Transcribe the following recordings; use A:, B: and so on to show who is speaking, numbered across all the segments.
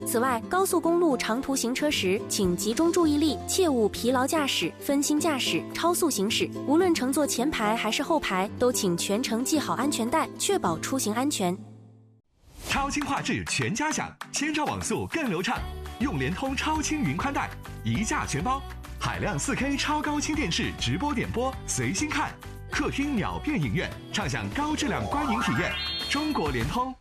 A: 此外，高速公路长途行车时，请集中注意力，切勿疲劳驾驶、分心驾驶、超速行驶。无论乘坐前排还是后排，都请全程系好安全带，确保出行安全。
B: 超轻画质全家享，千兆网速更流畅，用联通超轻云宽带，一价全包。海量 4K 超高清电视直播点播，随心看。客厅秒变影院，畅享高质量观影体验。中国联通。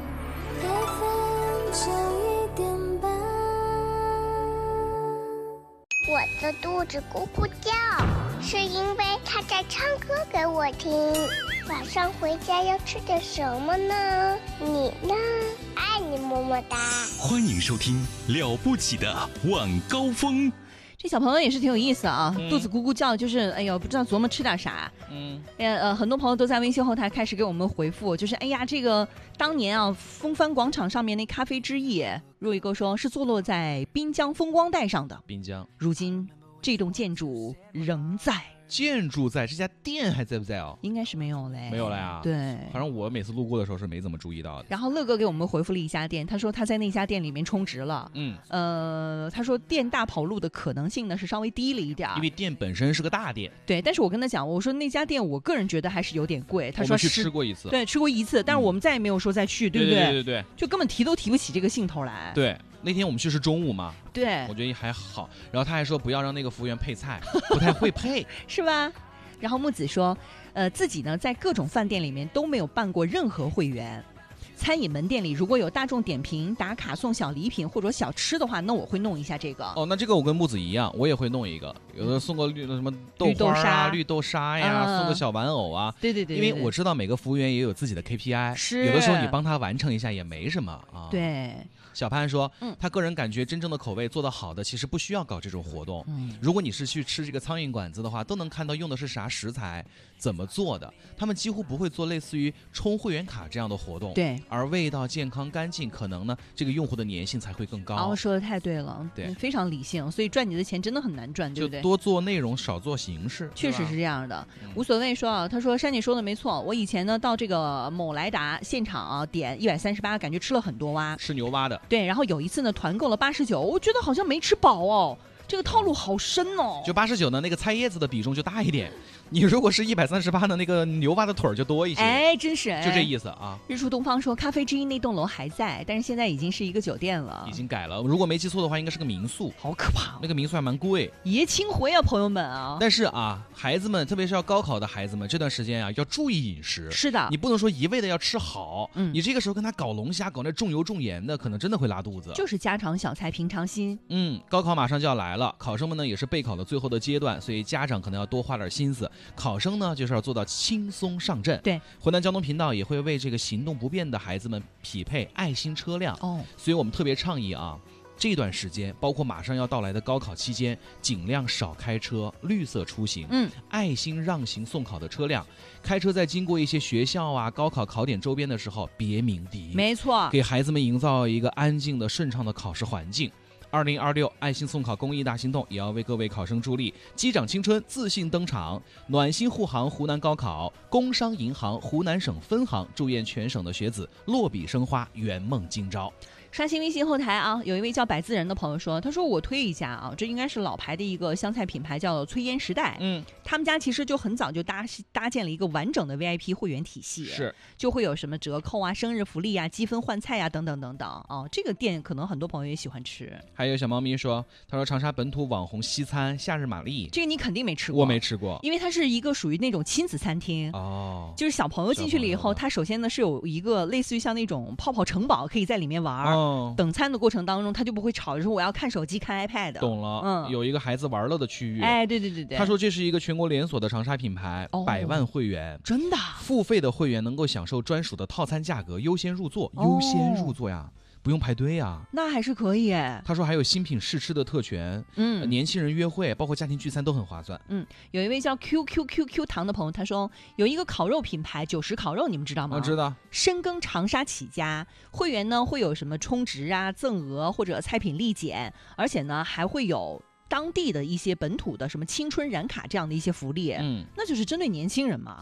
C: 我的肚子咕咕叫，是因为他在唱歌给我听。晚上回家要吃点什么呢？你呢？爱你，么么哒。
D: 欢迎收听了不起的晚高峰。
E: 这小朋友也是挺有意思啊，肚子咕咕叫，就是哎呦不知道琢磨吃点啥。很多朋友都在微信后台开始给我们回复，就是哎呀这个当年啊风帆广场上面那咖啡之翼，若一哥说是坐落在滨江风光带上的，
F: 滨江
E: 如今这栋建筑仍在。
F: 建筑在，这家店还在不在哦？
E: 应该是没有嘞，
F: 没有了呀。
E: 对，
F: 反正我每次路过的时候是没怎么注意到的。
E: 然后乐哥给我们回复了一家店，他说他在那家店里面充值了。他说店大跑路的可能性呢是稍微低了一点，
F: 因为店本身是个大店。
E: 对，但是我跟他讲，我说那家店我个人觉得还是有点贵。他说
F: 我们去吃过一次，
E: 对，吃过一次，但是我们再也没有说再去，对不对？
F: 对，
E: 就根本提都提不起这个兴头来。
F: 对。那天我们去是中午嘛，
E: 对，
F: 我觉得还好。然后他还说不要让那个服务员配菜，不太会配，
E: 是吧？然后木子说，自己呢在各种饭店里面都没有办过任何会员。餐饮门店里如果有大众点评打卡送小礼品或者小吃的话，那我会弄一下这个。
F: 哦，那这个我跟木子一样，我也会弄一个。有的送个什么豆花啊、绿豆沙呀，送个小玩偶啊。
E: 对，
F: 因为我知道每个服务员也有自己的 KPI，
E: 是
F: 有的时候你帮他完成一下也没什么啊。
E: 对。
F: 小潘说，他个人感觉真正的口味做得好的，其实不需要搞这种活动。如果你是去吃这个苍蝇馆子的话，都能看到用的是啥食材，怎么做的。他们几乎不会做类似于充会员卡这样的活动。
E: 对，
F: 而味道健康干净，可能呢这个用户的粘性才会更高。
E: 说的太对了，
F: 对，
E: 非常理性，所以赚你的钱真的很难赚，对不对？
F: 就多做内容，少做形式，
E: 确实是这样的。无所谓说啊，他说珊姐说的没错，我以前呢到这个某来达现场啊点138，感觉吃了很多蛙，
F: 吃牛蛙的。
E: 对，然后有一次呢团购了89，我觉得好像没吃饱哦。这个套路好深哦，
F: 就89呢，那个菜叶子的比重就大一点，你如果是138的那个牛蛙的腿儿就多一些。
E: 哎，真是，
F: 就这意思啊。
E: 日出东方说，咖啡之音那栋楼还在，但是现在已经是一个酒店了，
F: 已经改了。如果没记错的话，应该是个民宿。
E: 好可怕，
F: 那个民宿还蛮贵，
E: 爷青回啊，朋友们啊。
F: 但是啊，孩子们，特别是要高考的孩子们，这段时间啊要注意饮食。
E: 是的，
F: 你不能说一味的要吃好，你这个时候跟他搞龙虾，搞那重油重盐的，可能真的会拉肚子。
E: 就是家常小菜平常心。
F: 高考马上就要来了，考生们呢也是备考的最后的阶段，所以家长可能要多花点心思，考生呢就是要做到轻松上阵。
E: 对，
F: 湖南交通频道也会为这个行动不便的孩子们匹配爱心车辆。所以我们特别倡议啊，这段时间包括马上要到来的高考期间，尽量少开车，绿色出行。爱心让行送考的车辆，开车在经过一些学校啊、高考考点周边的时候别鸣笛。
E: 没错，
F: 给孩子们营造一个安静的、顺畅的考试环境。2026爱心送考公益大行动也要为各位考生助力，击掌青春，自信登场。暖心护航湖南高考，工商银行湖南省分行祝愿全省的学子落笔生花，圆梦今朝。
E: 刷新微信后台啊，有一位叫百字人的朋友说，他说我推一下啊，这应该是老牌的一个湘菜品牌，叫炊烟时代。他们家其实就很早就搭建了一个完整的 VIP 会员体系，
F: 是
E: 就会有什么折扣啊、生日福利啊、积分换菜啊等等等等啊。这个店可能很多朋友也喜欢吃。
F: 还有小猫咪说，他说长沙本土网红西餐夏日玛丽，
E: 这个你肯定没吃过。
F: 我没吃过，
E: 因为它是一个属于那种亲子餐厅就是小朋友进去了以后，它首先呢是有一个类似于像那种泡泡城堡，可以在里面玩。等餐的过程当中，他就不会吵着说我要看手机看 iPad。
F: 懂了，有一个孩子玩乐的区域。
E: 哎，对。
F: 他说这是一个全国连锁的长沙品牌，100万会员，
E: 真的，
F: 付费的会员能够享受专属的套餐价格，优先入座，优先入座呀。不用排队呀，
E: 那还是可以耶。
F: 他说还有新品试吃的特权，年轻人约会包括家庭聚餐都很划算。
E: 有一位叫 QQQQ 糖的朋友，他说有一个烤肉品牌90烤肉，你们知道吗？
F: 我知道，
E: 深耕长沙起家，会员呢会有什么充值啊、赠额或者菜品立减，而且呢还会有当地的一些本土的什么青春燃卡这样的一些福利。那就是针对年轻人嘛。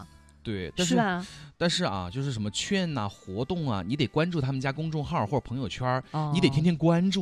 F: 对，但是啊，就是什么券啊、活动啊，你得关注他们家公众号或者朋友圈，你得天天关注。